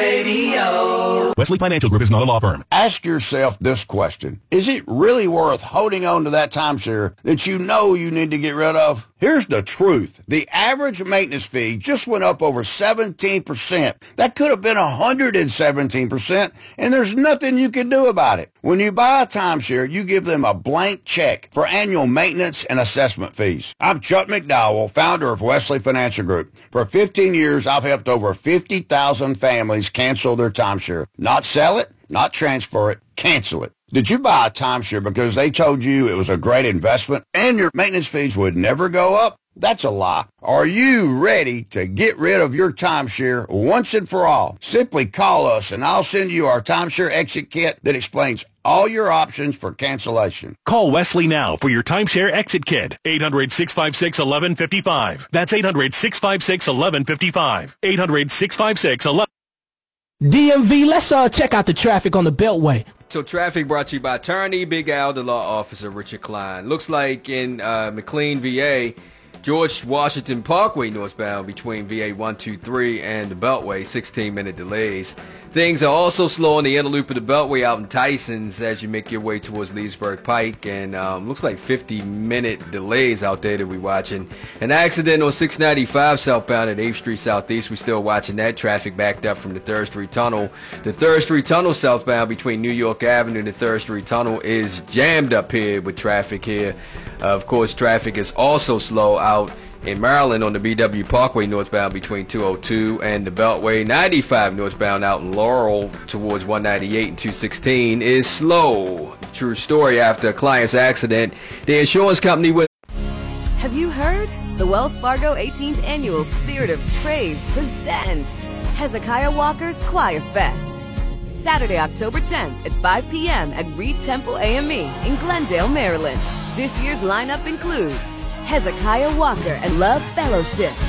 Radio. Wesley Financial Group is not a law firm. Ask yourself this question. Is it really worth holding on to that timeshare that you know you need to get rid of? Here's the truth. The average maintenance fee just went up over 17%. That could have been 117%, and there's nothing you can do about it. When you buy a timeshare, you give them a blank check for annual maintenance and assessment fees. I'm Chuck McDowell, founder of Wesley Financial Group. For 15 years, I've helped over 50,000 families cancel their timeshare. Not sell it, not transfer it, cancel it. Did you buy a timeshare because they told you it was a great investment and your maintenance fees would never go up? That's a lie. Are you ready to get rid of your timeshare once and for all? Simply call us and I'll send you our timeshare exit kit that explains all your options for cancellation. Call Wesley now for your timeshare exit kit. 800-656-1155. That's 800-656-1155. 800-656-1155. DMV, let's check out the traffic on the Beltway. So traffic brought to you by Attorney Big Al, the law officer, Richard Klein. Looks like in McLean, VA, George Washington Parkway northbound between VA 123 and the Beltway, 16-minute delays. Things are also slow on the inner loop of the Beltway out in Tysons as you make your way towards Leesburg Pike, and looks like 50-minute delays out there that we're watching. An accident on 695 southbound at 8th Street Southeast. We're still watching that. Traffic backed up from the 3rd Street Tunnel. The 3rd Street Tunnel southbound between New York Avenue and the 3rd Street Tunnel is jammed up here with traffic here. Of course, traffic is also slow out in Maryland on the BW Parkway northbound between 202 and the Beltway. 95 northbound out in Laurel towards 198 and 216 is slow. True story, after a client's accident, the insurance company would... Have you heard? The Wells Fargo 18th Annual Spirit of Praise presents Hezekiah Walker's Choir Fest. Saturday, October 10th at 5 p.m. at Reed Temple AME in Glendale, Maryland. This year's lineup includes Hezekiah Walker and Love Fellowship,